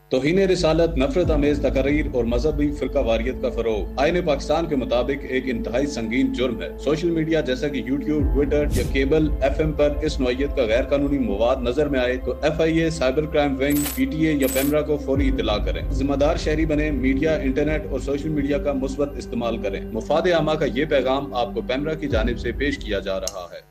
तौहीन रिसालत, नफरत अमेज तकरीर और मजहबी फिरका वारियत का फरोग आईन पाकिस्तान के मुताबिक एक इंतहाई संगीन जुर्म है। सोशल मीडिया जैसा कि यूट्यूब, ट्विटर या केबल FM पर इस नौइयत का गैर कानूनी मवाद नजर में आए तो FIA, cyber crime wing, PTA या पेमरा को फौरी इतला करें। जिम्मेदार शहरी बने, मीडिया, इंटरनेट और सोशल मीडिया का मुस्बत इस्तेमाल करें। मुफाद आमा का ये पैगाम आपको पेमरा की जानिब से पेश किया जा रहा है।